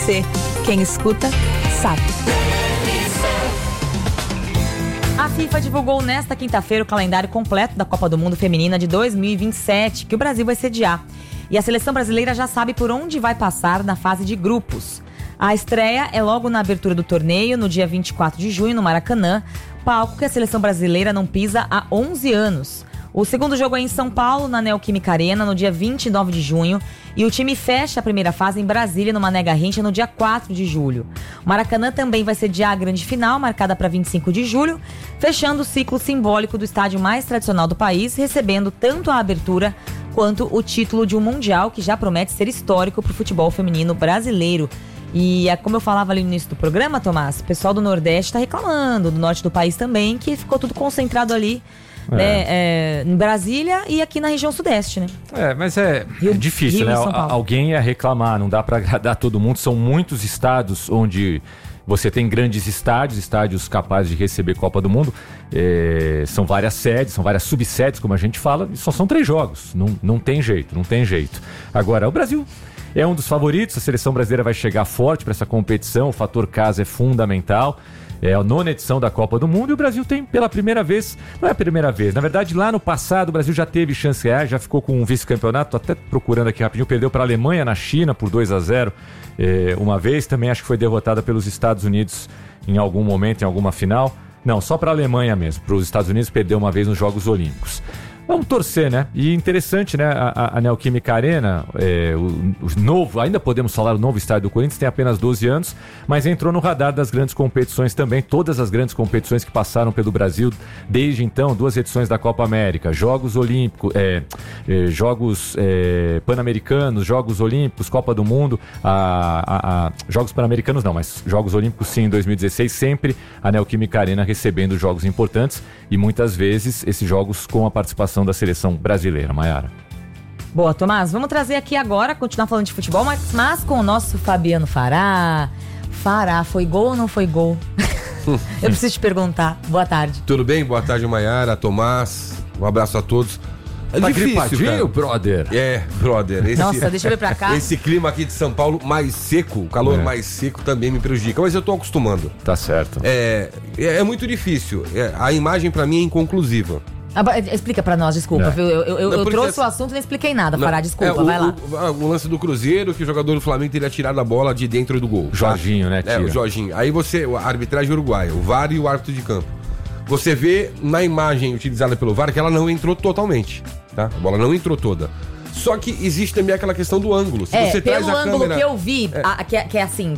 RC. Quem escuta, sabe. A FIFA divulgou nesta quinta-feira o calendário completo da Copa do Mundo Feminina de 2027, que o Brasil vai sediar. E a seleção brasileira já sabe por onde vai passar na fase de grupos. A estreia é logo na abertura do torneio, no dia 24 de junho, no Maracanã, palco que a seleção brasileira não pisa há 11 anos. O segundo jogo é em São Paulo, na Neoquímica Arena, no dia 29 de junho. E o time fecha a primeira fase em Brasília, no Mané Garrincha, no dia 4 de julho. O Maracanã também vai sediar a grande final, marcada para 25 de julho, fechando o ciclo simbólico do estádio mais tradicional do país, recebendo tanto a abertura quanto o título de um Mundial, que já promete ser histórico para o futebol feminino brasileiro. E como eu falava ali no início do programa, Tomás, o pessoal do Nordeste está reclamando, do Norte do país também, que ficou tudo concentrado ali, em Brasília e aqui na região Sudeste, né? Mas é difícil, né? Alguém ia reclamar, não dá para agradar todo mundo. São muitos estados onde você tem grandes estádios capazes de receber Copa do Mundo. São várias sedes, são várias subsedes, como a gente fala, e só são 3 jogos. Não tem jeito. Agora, o Brasil é um dos favoritos, a seleção brasileira vai chegar forte para essa competição, o fator casa é fundamental. É a 9ª edição da Copa do Mundo e o Brasil tem pela primeira vez, não é a primeira vez, na verdade lá no passado o Brasil já teve chance real, já ficou com um vice-campeonato, tô até procurando aqui rapidinho, perdeu para a Alemanha na China por 2-0 uma vez, também acho que foi derrotada pelos Estados Unidos em algum momento, em alguma final, não, só para a Alemanha mesmo, para os Estados Unidos perdeu uma vez nos Jogos Olímpicos. Vamos torcer, né? E interessante, né? A Neoquímica Arena, o novo, ainda podemos falar, o novo estádio do Corinthians, tem apenas 12 anos, mas entrou no radar das grandes competições também, todas as grandes competições que passaram pelo Brasil desde então, 2 edições da Copa América, Jogos Olímpicos, Jogos Pan-Americanos, Jogos Olímpicos, Copa do Mundo, Jogos Pan-Americanos não, mas Jogos Olímpicos sim, em 2016, sempre a Neoquímica Arena recebendo jogos importantes e muitas vezes esses jogos com a participação da seleção brasileira, Maiara. Boa, Tomás, vamos trazer aqui agora, continuar falando de futebol, mas com o nosso Fabiano Fará. Fará, foi gol ou não foi gol? Eu preciso te perguntar. Boa tarde. Tudo bem? Boa tarde, Maiara, Tomás, um abraço a todos. É tá difícil, cara. Brother. Brother. Nossa, deixa eu ver pra cá. Esse clima aqui de São Paulo mais seco, o calor mais seco também me prejudica, mas eu tô acostumando. Tá certo. É muito difícil. A imagem pra mim é inconclusiva. Explica pra nós, desculpa. Eu trouxe o assunto e não expliquei nada, Fará, desculpa, vai lá. O lance do Cruzeiro, que o jogador do Flamengo teria tirado a bola de dentro do gol. Jorginho, né? O Jorginho. Aí a arbitragem uruguaia, o VAR e o árbitro de campo. Você vê na imagem utilizada pelo VAR que ela não entrou totalmente, tá? A bola não entrou toda. Só que existe também aquela questão do ângulo. Se você traz a ângulo câmera... que eu vi, que é assim...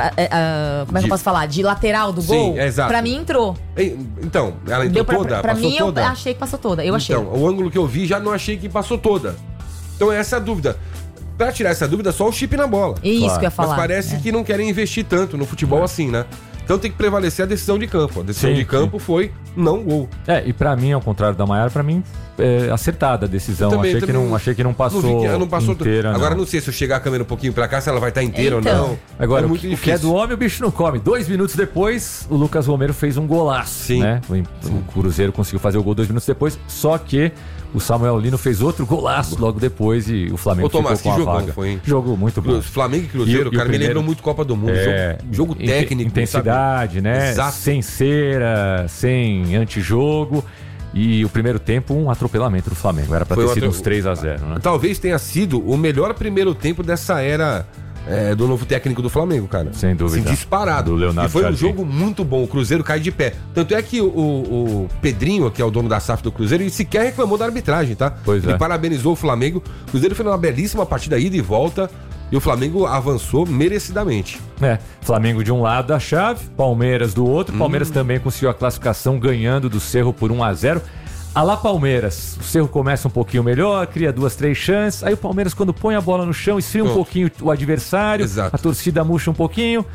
como é que eu posso falar? De lateral do gol? Sim, exato. Pra mim entrou. Então, ela entrou toda? Pra passou mim, toda? eu achei que passou toda. Eu achei. Então, o ângulo que eu vi já não achei que passou toda. Então, essa é a dúvida. Pra tirar essa dúvida, só o chip na bola. Isso que eu ia falar. Mas parece que não querem investir tanto no futebol assim, né? Então tem que prevalecer a decisão de campo. A decisão de campo foi não gol. E pra mim, ao contrário da Maiara, pra mim acertada a decisão. Achei que não passou inteira. Agora não sei se eu chegar a câmera um pouquinho pra cá, se ela vai estar inteira ou não. Agora, o que é do homem, o bicho não come. 2 minutos depois, o Lucas Romero fez um golaço. Sim. Né? O Cruzeiro conseguiu fazer o gol 2 minutos depois, só que o Samuel Lino fez outro golaço logo depois e o Flamengo ficou com a vaga. Foi, hein? Jogo muito bom. Flamengo e Cruzeiro, cara, me lembrou muito Copa do Mundo. Jogo técnico. Intensidade, né? Exato. Sem cera, sem antijogo. E o primeiro tempo, um atropelamento do Flamengo. Era pra ter sido uns 3-0, né? Talvez tenha sido o melhor primeiro tempo dessa era do novo técnico do Flamengo, cara. Sem dúvida. Assim, disparado. Do Leonardo e foi Jardim. Um jogo muito bom. O Cruzeiro cai de pé. Tanto é que o Pedrinho, que é o dono da SAF do Cruzeiro, ele sequer reclamou da arbitragem, tá? Ele parabenizou o Flamengo. O Cruzeiro fez uma belíssima partida, ida e volta. E o Flamengo avançou merecidamente. Flamengo de um lado da chave, Palmeiras do outro. Palmeiras também conseguiu a classificação ganhando do Cerro por 1-0. Alá Palmeiras, o Cerro começa um pouquinho melhor, cria 2, 3 chances. Aí o Palmeiras, quando põe a bola no chão, esfria um pouquinho o adversário. Exato. A torcida murcha um pouquinho.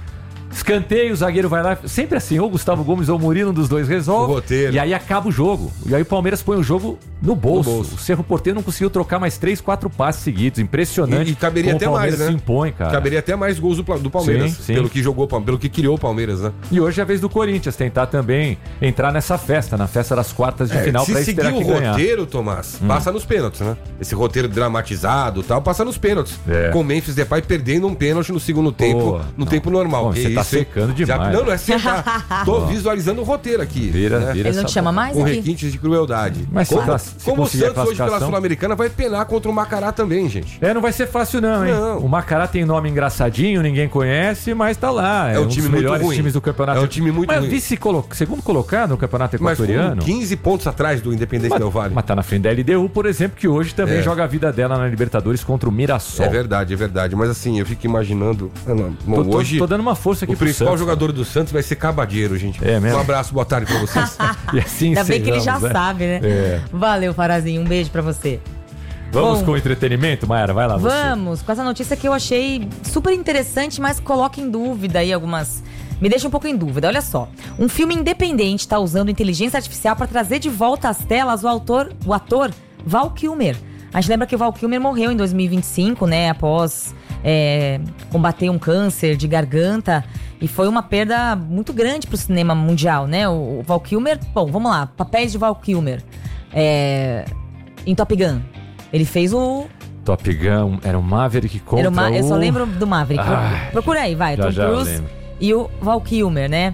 Escanteio, o zagueiro vai lá, sempre assim, ou Gustavo Gomes ou Murilo, um dos dois resolve. O roteiro. E aí acaba o jogo. E aí o Palmeiras põe o jogo no bolso. O Cerro Porteiro não conseguiu trocar mais 3, 4 passes seguidos. Impressionante. E caberia até mais, né? Se impõe, cara. Caberia até mais gols do Palmeiras. Sim. Pelo que jogou, pelo que criou o Palmeiras, né? E hoje é a vez do Corinthians tentar também entrar nessa festa, na festa das quartas de final, pra esperar que ganhar. Se seguir o roteiro, Tomás, passa nos pênaltis, né? Esse roteiro dramatizado e tal, passa nos pênaltis. Com o Memphis Depay perdendo um pênalti no segundo tempo, tempo normal. Pô, você tá secando demais. Não é secar. Tô visualizando o roteiro aqui. Ele não te chama mais? Com requintes de crueldade. Mas como o Santos hoje pela Sul-Americana vai penar contra o Macará também, gente. Não vai ser fácil não, hein? Não. O Macará tem nome engraçadinho, ninguém conhece, mas tá lá. É um time muito ruim. Times do campeonato. É um time muito ruim. Segundo colocado no campeonato equatoriano. Mas 15 pontos atrás do Independente Del Valle. Mas tá na frente da LDU, por exemplo, que hoje também joga a vida dela na Libertadores contra o Mirassol. É verdade. Mas assim, eu fico imaginando... Hoje tô dando uma força aqui pro Santos. O principal jogador do Santos vai ser Cabadeiro, gente. Mesmo? Um abraço, boa tarde pra vocês. E assim ainda bem que ele já sabe, né? Valeu, Farazinho. Um beijo pra você. Vamos com o entretenimento, Mayara? Vai lá, Vamos, com essa notícia que eu achei super interessante, mas coloca em dúvida aí algumas... Me deixa um pouco em dúvida, olha só. Um filme independente está usando inteligência artificial para trazer de volta às telas o ator Val Kilmer. A gente lembra que o Val Kilmer morreu em 2025, né? Após combater um câncer de garganta. E foi uma perda muito grande pro cinema mundial, né? O Val Kilmer... Bom, vamos lá. Papéis de Val Kilmer. Em Top Gun. Ele fez o... Top Gun, era o Maverick contra Eu só lembro do Maverick. Procura aí, vai. Tom Cruise e o Val Kilmer, né?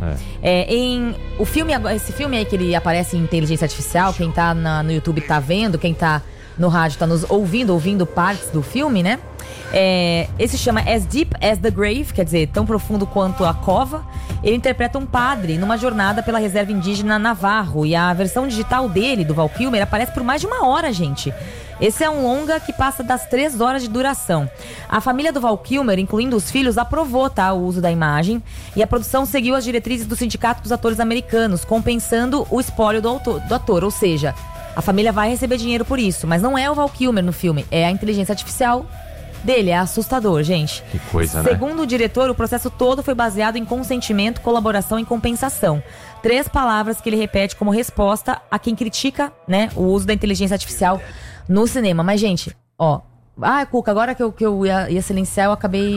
Esse filme aí que ele aparece em inteligência artificial, quem tá no YouTube tá vendo, quem tá no rádio tá nos ouvindo partes do filme, né? Esse chama As Deep as the Grave, quer dizer, tão profundo quanto a cova. Ele interpreta um padre numa jornada pela reserva indígena Navarro. E a versão digital dele, do Val Kilmer, aparece por mais de 1 hora, gente. Esse é um longa que passa das 3 horas de duração. A família do Val Kilmer, incluindo os filhos, aprovou o uso da imagem. E a produção seguiu as diretrizes do Sindicato dos Atores Americanos, compensando o espólio do ator. Ou seja, a família vai receber dinheiro por isso. Mas não é o Val Kilmer no filme, é a inteligência artificial dele. É assustador, gente. Que coisa, né? Segundo o diretor, o processo todo foi baseado em consentimento, colaboração e compensação. 3 palavras que ele repete como resposta a quem critica, né, o uso da inteligência artificial no cinema. Mas, gente, Cuca, agora que eu ia silenciar, eu acabei...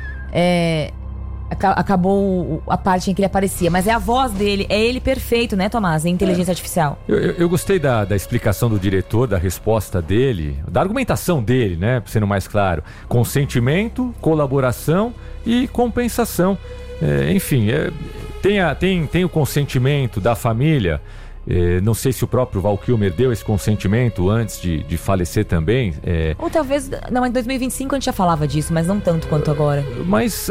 Acabou a parte em que ele aparecia. Mas é a voz dele, é ele perfeito, né, Tomás? É inteligência artificial. Eu gostei da explicação do diretor, da resposta dele, da argumentação dele, né, sendo mais claro. Consentimento, colaboração e compensação. Enfim, tem o consentimento da família. Não sei se o próprio Val Kilmer deu esse consentimento antes de falecer também. Ou talvez... Não, em 2025 a gente já falava disso, mas não tanto quanto agora. Mas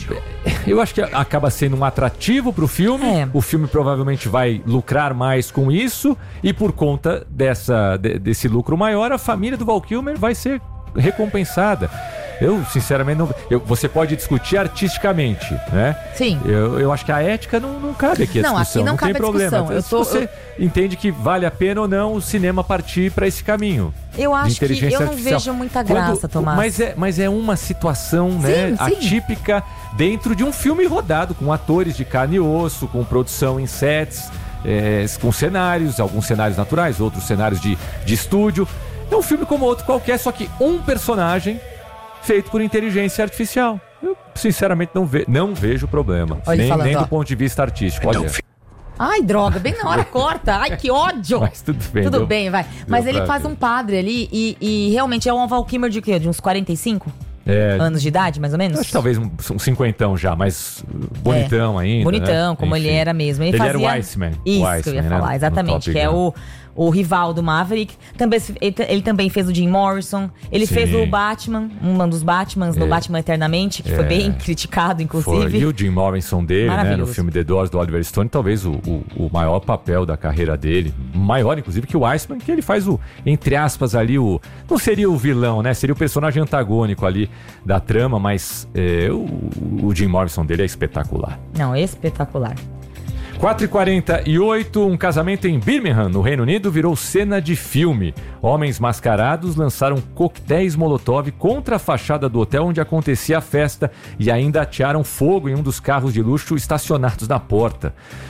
eu acho que acaba sendo um atrativo pro filme. O filme provavelmente vai lucrar mais com isso. E por conta desse lucro maior, a família do Val Kilmer vai ser recompensada. Eu, sinceramente, não... Você pode discutir artisticamente, né? Sim. Eu acho que a ética não cabe aqui a discussão. Não, aqui não cabe tem problema. Se você entende que vale a pena ou não o cinema partir para esse caminho. Eu acho que eu não vejo muita graça, Tomás. Mas é uma situação, né, atípica dentro de um filme rodado, com atores de carne e osso, com produção em sets, com cenários, alguns cenários naturais, outros cenários de estúdio. É um filme como outro qualquer, só que um personagem feito por inteligência artificial. Eu, sinceramente, não vejo problema. Nem do ponto de vista artístico. Olha. Ai, droga, bem na hora corta. Ai, que ódio. Mas tudo bem, vai. Mas ele faz um padre ali e realmente é um Val Kilmer de quê? De uns 45? Anos de idade, mais ou menos? Acho que talvez um 50 já, mas bonitão ainda. Bonitão, né? Como enfim. Ele era mesmo. Ele era o Iceman. Isso que eu ia falar, né? Exatamente. Que é o rival do Maverick. Ele também fez o Jim Morrison. Ele fez o Batman, um dos Batmans no Batman Eternamente, que foi bem criticado, inclusive. E o Jim Morrison dele, né, no filme The Doors, do Oliver Stone, talvez o maior papel da carreira dele. Maior, inclusive, que o Iceman, que ele faz entre aspas, ali, não seria o vilão, né? Seria o personagem antagônico ali da trama, mas o Jim Morrison dele é espetacular. Não, espetacular. 4h48, um casamento em Birmingham, no Reino Unido, virou cena de filme. Homens mascarados lançaram coquetéis Molotov contra a fachada do hotel onde acontecia a festa e ainda atearam fogo em um dos carros de luxo estacionado na porta,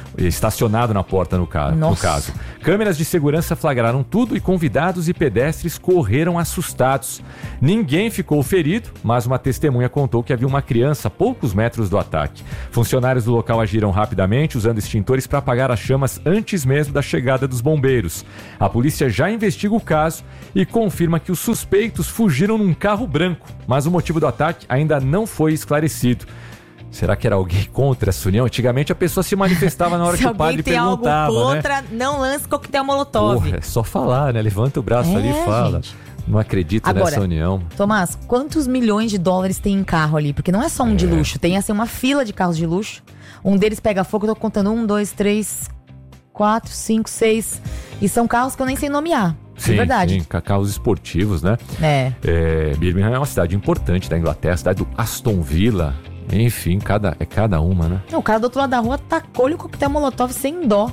no caso. Câmeras de segurança flagraram tudo e convidados e pedestres correram assustados. Ninguém ficou ferido, mas uma testemunha contou que havia uma criança a poucos metros do ataque. Funcionários do local agiram rapidamente, usando extintores para apagar as chamas antes mesmo da chegada dos bombeiros. A polícia já investiga o caso e confirma que os suspeitos fugiram num carro branco, mas o motivo do ataque ainda não foi esclarecido. Será que era alguém contra essa união? Antigamente a pessoa se manifestava na hora que o padre perguntava, algo contra, né? Não lance coquetel Molotov. Porra, é só falar, né? Levanta o braço ali e fala. Gente. Não acredito nessa união. Tomás, quantos milhões de dólares tem em carro ali? Porque não é só um de luxo, tem assim uma fila de carros de luxo. Um deles pega fogo, eu tô contando 1, 2, 3, 4, 5, 6. E são carros que eu nem sei nomear. Sim, é verdade. Sim, carros esportivos, né? Birmingham é uma cidade importante da Inglaterra, a cidade do Aston Villa. Enfim, cada uma, né? O cara do outro lado da rua tacou-lhe o coquetel Molotov sem dó.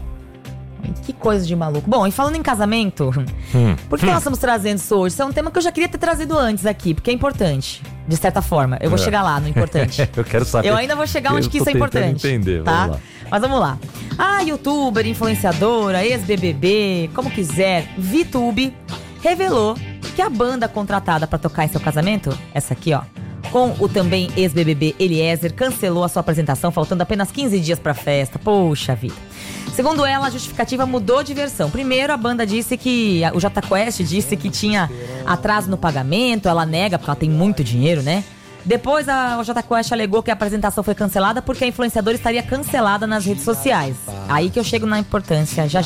Que coisa de maluco. Bom, e falando em casamento, por que nós estamos trazendo isso hoje? Isso é um tema que eu já queria ter trazido antes aqui, porque é importante, de certa forma. Eu vou chegar lá no importante. Eu quero saber. Eu ainda vou chegar onde que isso é importante. Entender, tá? Vamos lá. Mas vamos lá. A youtuber, influenciadora, ex-BBB, como quiser, VTube, revelou que a banda contratada para tocar em seu casamento, essa aqui, ó, com o também ex-BBB Eliezer, cancelou a sua apresentação, faltando apenas 15 dias pra festa. Poxa vida. Segundo ela, a justificativa mudou de versão. Primeiro, a banda disse que... O Jota Quest disse que tinha atraso no pagamento. Ela nega, porque ela tem muito dinheiro, né? Depois, o Jota Quest alegou que a apresentação foi cancelada porque a influenciadora estaria cancelada nas redes sociais. Aí que eu chego na importância já.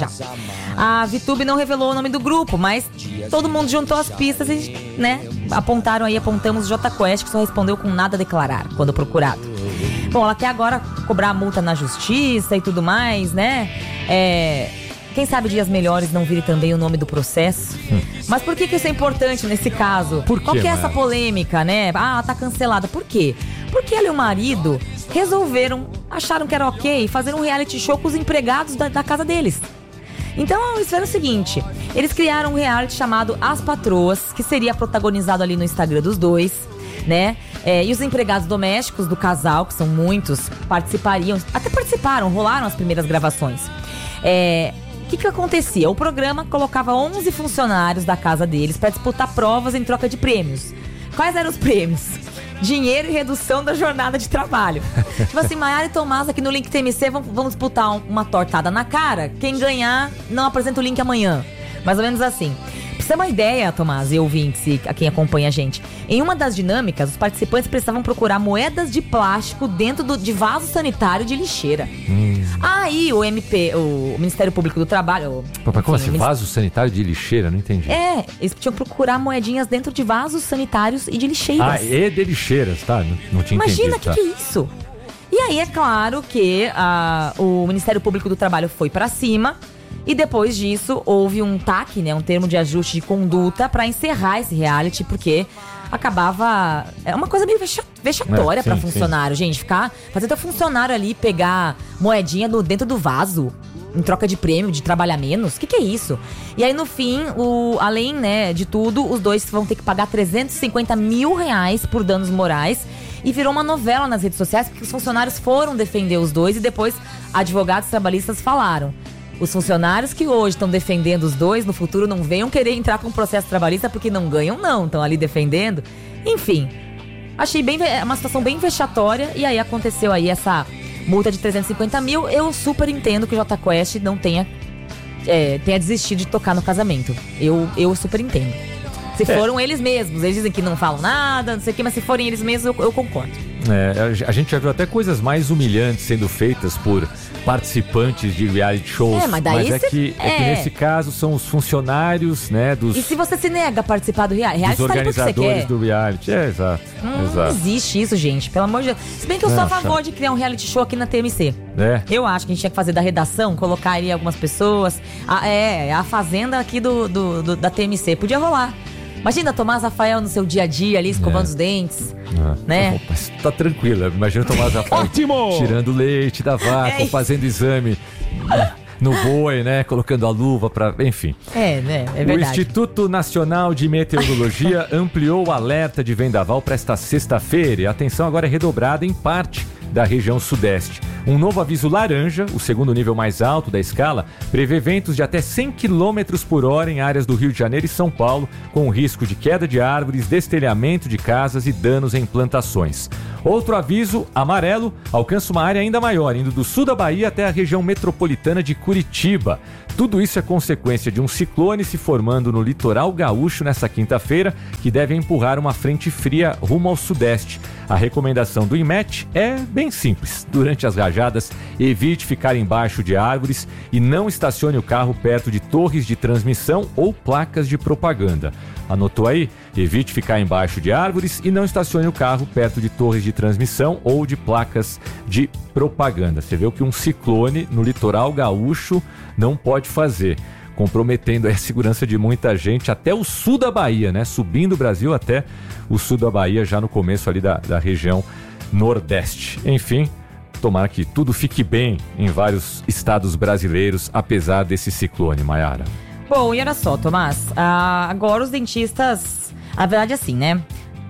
A VTube não revelou o nome do grupo, mas todo mundo juntou as pistas e, né, apontamos o Jota Quest, que só respondeu com nada a declarar, quando procurado. Bom, ela quer agora cobrar a multa na justiça e tudo mais, né? Quem sabe dias melhores não vire também o nome do processo. Mas por que isso é importante nesse caso? Por quê, Qual que é essa polêmica, né? Ela tá cancelada. Por quê? Porque ela e o marido acharam que era ok fazer um reality show com os empregados da casa deles. Então, eles fizeram o seguinte, eles criaram um reality chamado As Patroas, que seria protagonizado ali no Instagram dos dois, né? E os empregados domésticos do casal, que são muitos, participaram, rolaram as primeiras gravações. O que acontecia? O programa colocava 11 funcionários da casa deles para disputar provas em troca de prêmios. Quais eram os prêmios? Dinheiro e redução da jornada de trabalho. Tipo assim, Maiara e Tomás aqui no Link TMC vamos disputar uma tortada na cara. Quem ganhar não apresenta o link amanhã. Mais ou menos assim. Pra você ter uma ideia, Tomás e ouvintes, a quem acompanha a gente, em uma das dinâmicas, os participantes precisavam procurar moedas de plástico dentro de vaso sanitário de lixeira. Aí o Ministério Público do Trabalho... Como assim? Vaso sanitário de lixeira? Não entendi. Eles tinham que procurar moedinhas dentro de vasos sanitários e de lixeiras. E de lixeiras, tá? Não tinha entendido. Imagina, que é isso? E aí é claro que o Ministério Público do Trabalho foi pra cima. E depois disso, houve um TAC, né, um termo de ajuste de conduta, para encerrar esse reality, porque acabava... É uma coisa meio vexatória para funcionário, gente. Fazer o funcionário ali pegar moedinha dentro do vaso, em troca de prêmio, de trabalhar menos. O que é isso? E aí, no fim, além, né, de tudo, os dois vão ter que pagar 350 mil reais por danos morais. E virou uma novela nas redes sociais, porque os funcionários foram defender os dois e depois advogados trabalhistas falaram: os funcionários que hoje estão defendendo os dois, no futuro não venham querer entrar com um processo trabalhista porque não ganham, não. Estão ali defendendo. Enfim, achei uma situação bem vexatória. E aí aconteceu aí essa multa de 350 mil. Eu super entendo que o Jota Quest não tenha desistido de tocar no casamento. Eu super entendo. Se foram eles mesmos, eles dizem que não falam nada, não sei o que, mas se forem eles mesmos, eu concordo. A gente já viu até coisas mais humilhantes sendo feitas por participantes de reality shows. Mas é que nesse caso são os funcionários, né, E se você se nega a participar do reality, dos organizadores do reality. Exato. Não existe isso, gente, pelo amor de Deus. Se bem que eu sou a favor de criar um reality show aqui na TMC. Eu acho que a gente tinha que fazer da redação, colocar ali algumas pessoas. A fazenda aqui da TMC. Podia rolar. Imagina Tomás Rafael no seu dia a dia ali, escovando os dentes, né? Mas tá tranquila, imagina Tomás Rafael tirando leite da vaca, ou fazendo exame no boi, né? Colocando a luva para, enfim. É verdade. O Instituto Nacional de Meteorologia ampliou o alerta de vendaval para esta sexta-feira. E a atenção agora é redobrada em parte da região sudeste. Um novo aviso laranja, o segundo nível mais alto da escala, prevê ventos de até 100 km por hora em áreas do Rio de Janeiro e São Paulo, com risco de queda de árvores, destelhamento de casas e danos em plantações. Outro aviso, amarelo, alcança uma área ainda maior, indo do sul da Bahia até a região metropolitana de Curitiba. Tudo isso é consequência de um ciclone se formando no litoral gaúcho nesta quinta-feira, que deve empurrar uma frente fria rumo ao sudeste. A recomendação do IMET é bem simples. Durante as rajadas, evite ficar embaixo de árvores e não estacione o carro perto de torres de transmissão ou placas de propaganda. Anotou aí? Evite ficar embaixo de árvores e não estacione o carro perto de torres de transmissão ou de placas de propaganda. Você vê o que um ciclone no litoral gaúcho não pode fazer, comprometendo a segurança de muita gente até o sul da Bahia, né? Subindo o Brasil até o sul da Bahia, já no começo ali da região nordeste. Enfim, tomara que tudo fique bem em vários estados brasileiros, apesar desse ciclone, Maiara. Bom, e olha só, Tomás, agora os dentistas, a verdade é assim, né?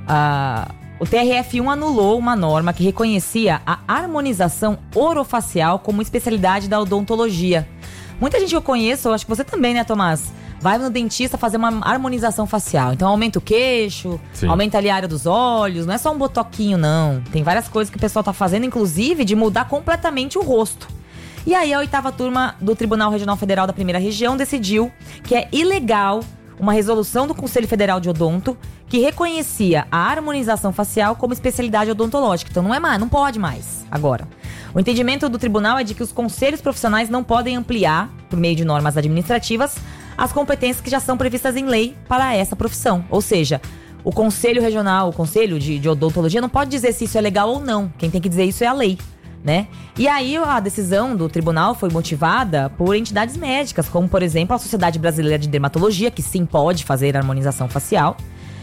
O TRF1 anulou uma norma que reconhecia a harmonização orofacial como especialidade da odontologia. Muita gente que eu conheço, acho que você também, né, Tomás? Vai no dentista fazer uma harmonização facial. Então aumenta o queixo, aumenta ali a área dos olhos, não é só um botoquinho, não. Tem várias coisas que o pessoal tá fazendo, inclusive de mudar completamente o rosto. E aí a 8ª turma do Tribunal Regional Federal da Primeira Região decidiu que é ilegal uma resolução do Conselho Federal de Odonto que reconhecia a harmonização facial como especialidade odontológica. Então não pode mais agora. O entendimento do tribunal é de que os conselhos profissionais não podem ampliar, por meio de normas administrativas, as competências que já são previstas em lei para essa profissão. Ou seja, o Conselho Regional, o Conselho de Odontologia não pode dizer se isso é legal ou não. Quem tem que dizer isso é a lei, né? E aí a decisão do tribunal foi motivada por entidades médicas, como por exemplo a Sociedade Brasileira de Dermatologia, que sim pode fazer harmonização facial,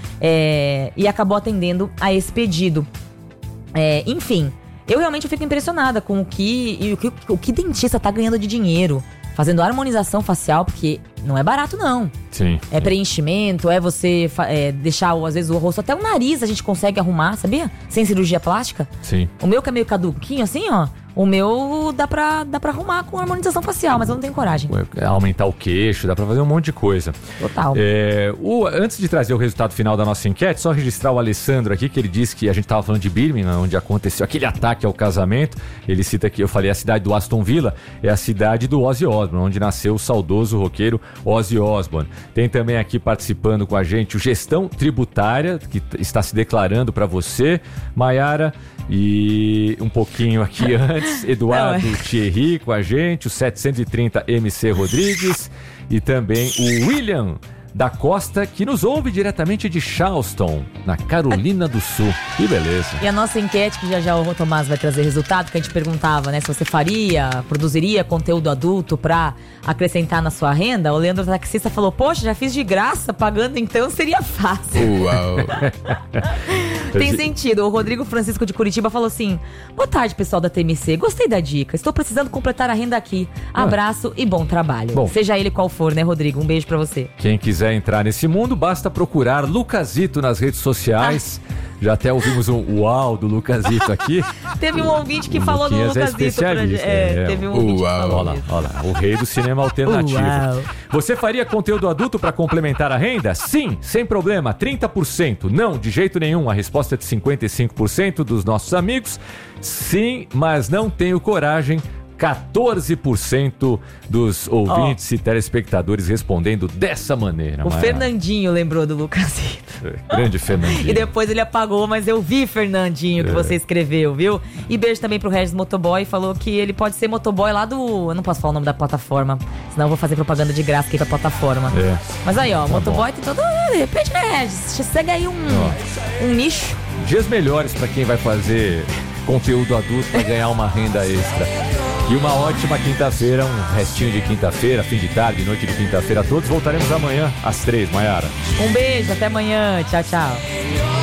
e acabou atendendo a esse pedido. Enfim, eu realmente fico impressionada com o que dentista tá ganhando de dinheiro fazendo harmonização facial, porque não é barato, não. Sim. É preenchimento, é você deixar, às vezes, o rosto, até o nariz a gente consegue arrumar, sabia? Sem cirurgia plástica. Sim. O meu que é meio caduquinho, assim, ó. O meu dá pra arrumar com harmonização facial, mas eu não tenho coragem. Aumentar o queixo, dá pra fazer um monte de coisa. Total. Antes de trazer o resultado final da nossa enquete, só registrar o Alessandro aqui, que ele disse que a gente tava falando de Birmingham, onde aconteceu aquele ataque ao casamento. Ele cita aqui, eu falei, a cidade do Aston Villa é a cidade do Ozzy Osbourne, onde nasceu o saudoso roqueiro Ozzy Osbourne. Tem também aqui participando com a gente o Gestão Tributária, que está se declarando para você, Maiara. E um pouquinho aqui antes, Eduardo Thierry com a gente, o 730 MC Rodrigues e também o William da Costa, que nos ouve diretamente de Charleston, na Carolina do Sul. Que beleza. E a nossa enquete, que já o Tomás vai trazer resultado, que a gente perguntava, né, se você produziria conteúdo adulto pra acrescentar na sua renda. O Leandro Taxista falou, poxa, já fiz de graça, pagando então seria fácil. Uau. Tem sentido. O Rodrigo Francisco de Curitiba falou assim, boa tarde, pessoal da TMC, gostei da dica, estou precisando completar a renda aqui. Abraço e bom trabalho. Bom, seja ele qual for, né, Rodrigo? Um beijo pra você. Quem quiser entrar nesse mundo, basta procurar Lucasito nas redes sociais. Já até ouvimos um uau do Lucasito aqui. Teve um ouvinte que falou do Lucasito pra gente. Teve um ouvinte que falou. Olha lá, o rei do cinema alternativo. Uau. Você faria conteúdo adulto para complementar a renda? Sim, sem problema, 30%. Não, de jeito nenhum. A resposta é de 55% dos nossos amigos. Sim, mas não tenho coragem. 14% dos ouvintes e telespectadores respondendo dessa maneira. O Fernandinho lembrou do Lucasito. Grande Fernandinho. E depois ele apagou, mas eu vi, Fernandinho, que você escreveu, viu? E beijo também pro Regis Motoboy, falou que ele pode ser motoboy lá do... Eu não posso falar o nome da plataforma, senão eu vou fazer propaganda de graça aqui pra plataforma. Mas aí, ó, tá motoboy tem todo... De repente, Regis, segue aí um nicho. Dias melhores pra quem vai fazer conteúdo adulto pra ganhar uma renda extra. E uma ótima quinta-feira, um restinho de quinta-feira, fim de tarde, noite de quinta-feira a todos. Voltaremos amanhã às 3, Maiara. Um beijo, até amanhã. Tchau, tchau.